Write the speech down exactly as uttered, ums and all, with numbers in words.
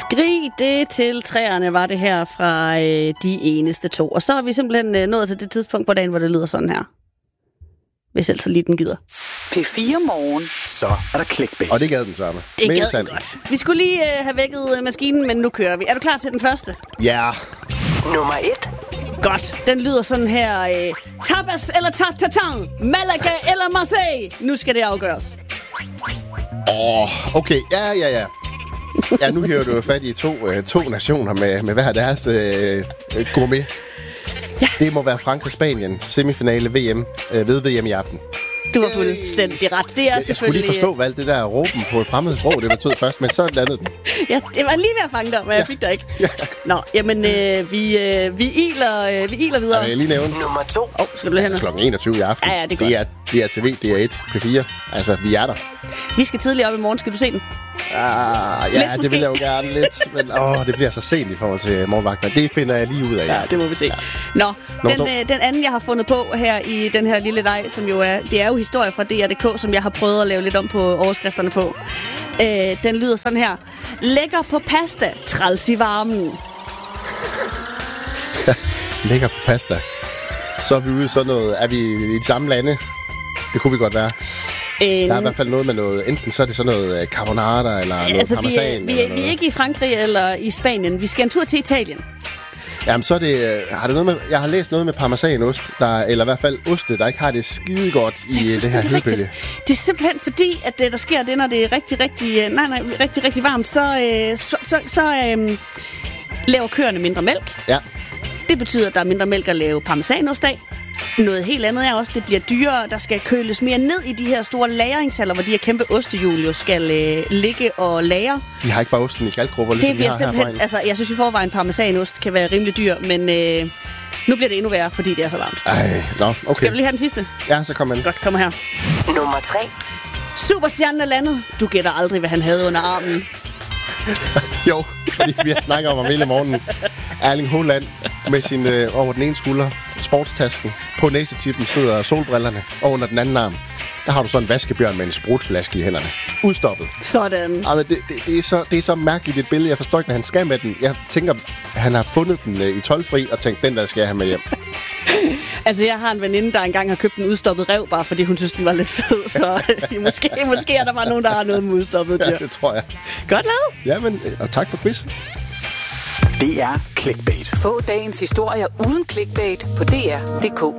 Grig det til træerne var det her fra øh, De Eneste To. Og så er vi simpelthen øh, nået til det tidspunkt på dagen, hvor det lyder sådan her. Hvis altså lige den gider. P fire Morgen. Så er der clickbait. Og det gad den samme. Det gad den godt. Vi skulle lige øh, have vækket øh, maskinen, men nu kører vi. Er du klar til den første? Ja. Nummer et. Godt. Den lyder sådan her. Øh, tapas eller tartatan? Malaga eller Marseille? Nu skal det afgøres. Åh, oh, okay. Ja, ja, ja. Ja, nu hører du jo fat i to, øh, to nationer med, med hver deres øh, gourmet. Ja. Det må være Frankrig-Spanien. Semifinale V M. Øh, ved V M i aften. Du har fuldstændig ret. Det er jeg, selvfølgelig... Jeg skulle lige forstå, hvad alt det der råben på et fremmed sprog, det betød først, men så landede den. Ja, det var lige ved at fange dig, men ja. Jeg fik dig ikke. Ja. Nå, jamen, øh, vi, øh, vi, iler, øh, vi iler videre. Jeg vil lige nævne. Nummer to. Åh, oh, skal du altså, klokken enogtyve i aften. Ja, ja, det er godt. Det er, det er T V, det er et, P fire. Altså, vi er der. Vi skal tidligt op i morgen. Skal du se den? Ah, ja, det vil jeg jo gerne lidt. Men åh, det bliver så sent i forhold til morgenvagter. Det finder jeg lige ud af. Ja, det må vi se. Ja. Nå, den, øh, den anden, jeg har fundet på her i den her lille leg, som jo er, det er jo historie fra D R punktum d k, som jeg har prøvet at lave lidt om på overskrifterne på. Øh, den lyder sådan her. Lækker på pasta, træls i varmen. Lækker på pasta. Så er vi ude sådan noget. Er vi i de samme lande? Det kunne vi godt være. En... Der er i hvert fald noget med noget. Enten så er det sådan noget carbonara eller noget altså, parmesan. Vi er, vi, er, vi er ikke i Frankrig eller i Spanien. Vi skal en tur til Italien. Jamen så er det, har det noget med, jeg har læst noget med parmesanost, der, eller i hvert fald oste, der ikke har det skide godt i det, det her hedebølge. Det er simpelthen fordi, at det der sker, det når det er rigtig, rigtig, nej, nej, rigtig, rigtig varmt, så, øh, så, så, så øh, laver køerne mindre mælk. Ja. Det betyder, at der er mindre mælk at lave parmesanost af. Noget helt andet er også, det bliver dyrere. Der skal køles mere ned i de her store lagringshaller, hvor de her kæmpe ostehjul jo skal øh, ligge og lagre. De har ikke bare osten i kalkgrupper, ligesom det bliver vi har simpelthen, her altså, jeg synes i forvejen, parmesanost kan være rimelig dyr, men øh, nu bliver det endnu værre, fordi det er så varmt. Ej, nå, okay. Skal vi lige have den sidste? Ja, så kom ind. Godt, kommer her. Nummer tre. Superstjernen er landet. Du gætter aldrig, hvad han havde under armen. Jo, fordi vi har snakket om ham hele morgenen. Erling Haaland med sin øh, over den ene skulder, sportstasken. På næsetippen sidder solbrillerne, og under den anden arm, der har du sådan en vaskebjørn med en sprutflaske i hænderne. Udstoppet. Sådan. Ja, men det, det, det, er så, det er så mærkeligt et billede. Jeg forstår ikke, hvad han skal med den. Jeg tænker, han har fundet den øh, i toldfri og tænkt, den der skal jeg have med hjem. Altså, jeg har en veninde, der engang har købt en udstoppet rev, bare fordi hun synes, den var lidt fed. Så måske, måske er der bare nogen, der har noget med udstoppet dyr. Ja, det tror jeg. Godt lavet. Jamen, og tak for quiz. Det er clickbait. Få dagens historier uden clickbait på D R punktum d k.